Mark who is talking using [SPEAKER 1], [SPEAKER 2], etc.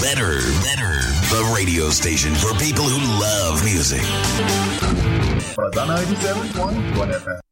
[SPEAKER 1] Better. The radio station for people who love music.
[SPEAKER 2] Fazana 87.1 FM.